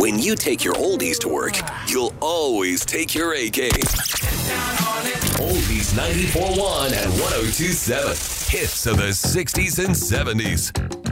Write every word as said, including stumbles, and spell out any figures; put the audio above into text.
When you take your oldies to work, you'll always take your A game. Oldies ninety-four point one and one oh two point seven. Hits of the sixties and seventies.